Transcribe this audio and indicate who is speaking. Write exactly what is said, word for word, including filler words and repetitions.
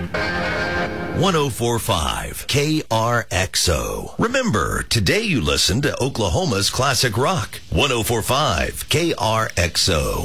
Speaker 1: one oh four point five K R X O. Remember, today you listen to Oklahoma's classic rock. one oh four point five K R X O.